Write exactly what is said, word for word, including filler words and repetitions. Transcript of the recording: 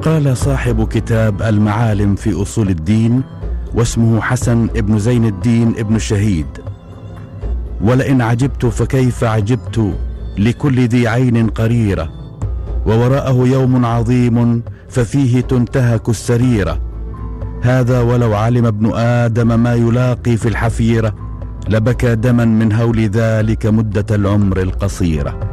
قال صاحب كتاب المعالم في أصول الدين واسمه حسن ابن زين الدين ابن الشهيد: ولئن عجبت فكيف عجبت لكل ذي عين قريرة، ووراءه يوم عظيم ففيه تنتهك السريرة. هذا ولو علم ابن آدم ما يلاقي في الحفيرة، لبكى دما من هول ذلك مدة العمر القصيرة.